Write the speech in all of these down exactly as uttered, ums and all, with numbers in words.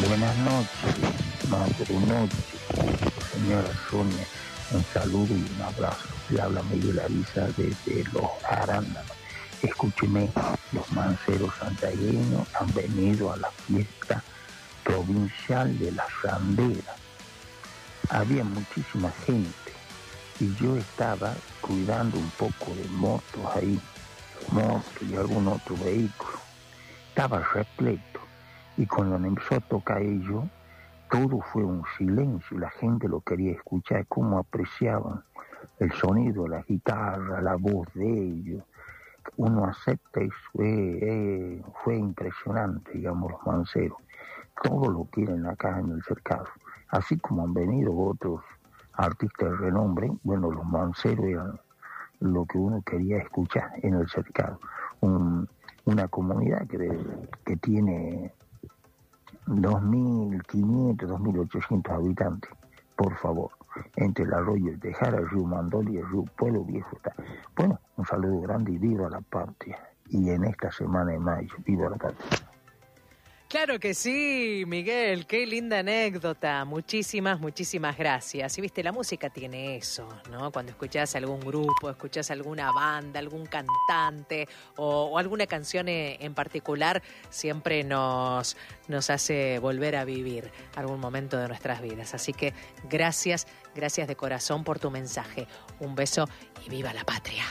Buenas noches, madre noche, señora Sonia, un saludo y un abrazo. Le habla Miguel Ariza desde Los Arándanos. Escúcheme, los manceros santiagueños han venido a la fiesta provincial de la Sandera. Había muchísima gente y yo estaba cuidando un poco de motos ahí, motos y algún otro vehículo. Estaba repleto y cuando empezó a tocar ellos, todo fue un silencio, la gente lo quería escuchar, cómo apreciaban el sonido de la guitarra, la voz de ellos. Uno acepta y fue, eh, fue impresionante, digamos, los manceros. Todo lo quieren acá en el cercado. Así como han venido otros artistas de renombre, bueno, los manceros eran lo que uno quería escuchar en el cercado. Un, una comunidad que, que tiene dos mil quinientos, dos mil ochocientos habitantes. Por favor, entre el arroyo de Jara, el río Mandol y el río Pueblo Viejo está. Bueno, un saludo grande y viva la patria. Y en esta semana de mayo, viva la patria. Claro que sí, Miguel, qué linda anécdota. Muchísimas, muchísimas gracias. Y viste, la música tiene eso, ¿no? Cuando escuchás algún grupo, escuchás alguna banda, algún cantante o, o alguna canción en particular, siempre nos, nos hace volver a vivir algún momento de nuestras vidas. Así que gracias, gracias de corazón por tu mensaje. Un beso y viva la patria.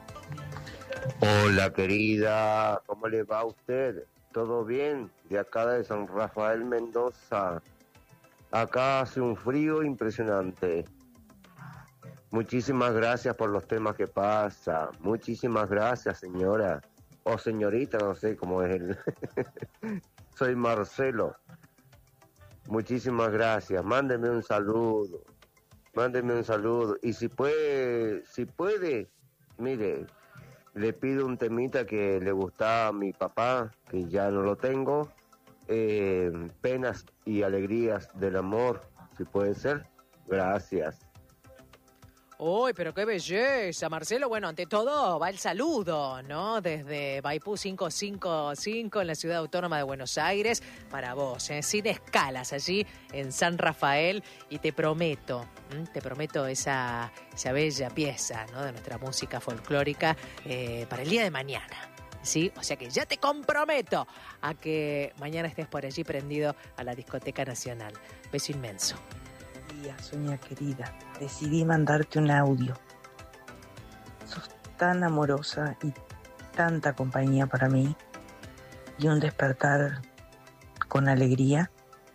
Hola, querida, ¿cómo le va a usted? ¿Todo bien? De acá de San Rafael, Mendoza. Acá hace un frío impresionante. Muchísimas gracias por los temas que pasa. Muchísimas gracias, señora. O señorita, no sé cómo es él. Soy Marcelo. Muchísimas gracias. Mándeme un saludo. Mándeme un saludo. Y si puede, si puede, mire... Le pido un temita que le gustaba a mi papá, que ya no lo tengo. Eh, penas y alegrías del amor, si puede ser. Gracias. Uy, pero qué belleza, Marcelo. Bueno, ante todo va el saludo, ¿no? Desde Maipú quinientos cincuenta y cinco en la Ciudad Autónoma de Buenos Aires para vos, ¿eh? Sin escalas allí en San Rafael. Y te prometo, ¿m? te prometo esa, esa bella pieza, ¿no? De nuestra música folclórica eh, para el día de mañana. ¿Sí? O sea que ya te comprometo a que mañana estés por allí prendido a la Discoteca Nacional. Beso inmenso. Sonia querida, decidí mandarte un audio. Sos tan amorosa y tanta compañía para mí y un despertar con alegría.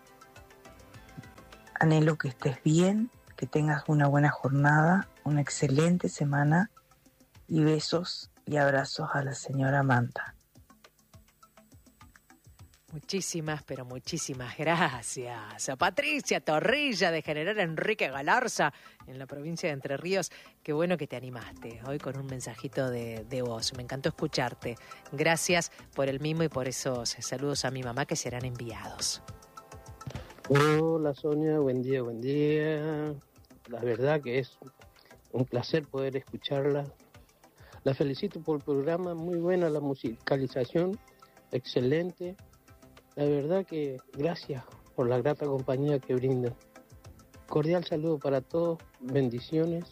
Anhelo que estés bien, que tengas una buena jornada, una excelente semana y besos y abrazos a la señora Manta. Muchísimas, pero muchísimas gracias a Patricia Torrilla de General Enrique Galarza en la provincia de Entre Ríos. Qué bueno que te animaste hoy con un mensajito de, de voz. Me encantó escucharte. Gracias por el mimo y por esos saludos a mi mamá que serán enviados. Hola Sonia, buen día, buen día. La verdad que es un placer poder escucharla. La felicito por el programa, muy buena la musicalización, excelente. La verdad que gracias por la grata compañía que brindan. Cordial saludo para todos, bendiciones.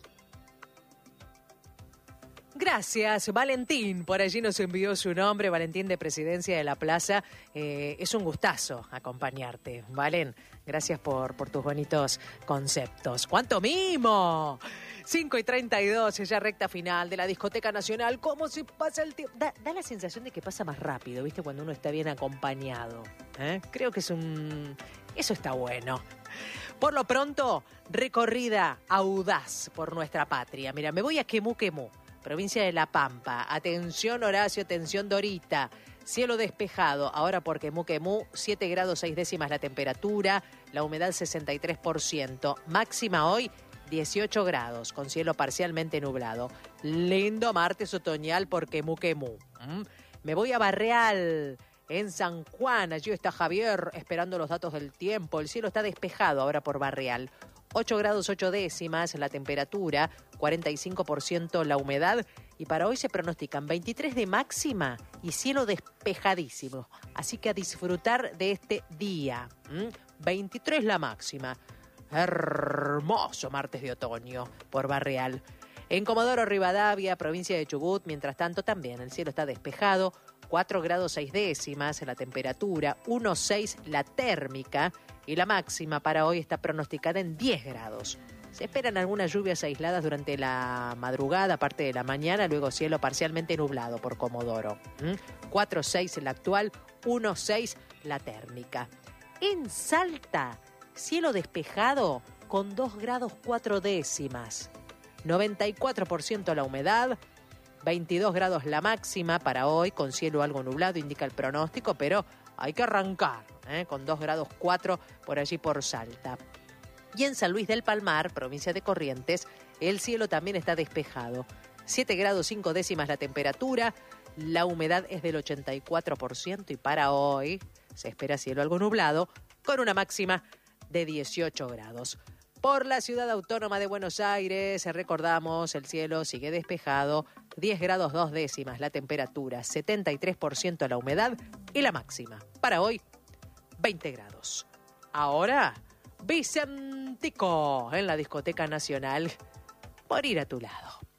Gracias, Valentín. Por allí nos envió su nombre, Valentín de Presidencia de la Plaza. Eh, es un gustazo acompañarte, Valen. Gracias por, por tus bonitos conceptos. ¡Cuánto mimo! cinco y treinta y dos, ya recta final de la Discoteca Nacional. ¿Cómo se pasa el tiempo? Da, da la sensación de que pasa más rápido, ¿viste? Cuando uno está bien acompañado. ¿eh? Creo que es un... Eso está bueno. Por lo pronto, recorrida audaz por nuestra patria. Mira, me voy a Quemú Quemú, provincia de La Pampa. Atención Horacio, atención Dorita. Cielo despejado, ahora por Quemú Quemú, siete grados seis décimas la temperatura, la humedad sesenta y tres por ciento. Máxima hoy, dieciocho grados, con cielo parcialmente nublado. Lindo martes otoñal por Quemú Quemú. ¿Mm? Me voy a Barreal, en San Juan. Allí está Javier esperando los datos del tiempo. El cielo está despejado ahora por Barreal. ocho grados ocho décimas la temperatura, cuarenta y cinco por ciento la humedad Y para hoy se pronostican veintitrés de máxima y cielo despejadísimo. Así que a disfrutar de este día. ¿Mm? veintitrés la máxima. Hermoso martes de otoño por Barreal. En Comodoro Rivadavia, provincia de Chubut, mientras tanto también el cielo está despejado. cuatro grados seis décimas la temperatura, uno coma seis la térmica y la máxima para hoy está pronosticada en diez grados. Se esperan algunas lluvias aisladas durante la madrugada, parte de la mañana, luego cielo parcialmente nublado por Comodoro. ¿Mm? cuatro coma seis la actual, uno coma seis la térmica. En Salta, cielo despejado con dos grados cuatro décimas. noventa y cuatro por ciento la humedad, veintidós grados la máxima para hoy, con cielo algo nublado, indica el pronóstico, pero hay que arrancar, ¿eh? con dos grados cuatro por allí por Salta. Y en San Luis del Palmar, provincia de Corrientes, el cielo también está despejado. siete grados cinco décimas la temperatura, la humedad es del ochenta y cuatro por ciento y para hoy se espera cielo algo nublado con una máxima de dieciocho grados. Por la ciudad autónoma de Buenos Aires, recordamos, el cielo sigue despejado, diez grados dos décimas la temperatura, setenta y tres por ciento la humedad y la máxima para hoy, veinte grados. Ahora, Vicentico en la Discoteca Nacional, por ir a tu lado.